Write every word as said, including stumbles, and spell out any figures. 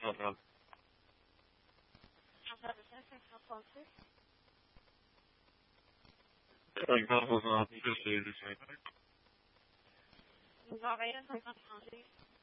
centrale. Jean-Sébastien, cinq cent trente-six. cinq cent soixante-six, c'est le cinq. Vous envoyez un cinq cent trente-six.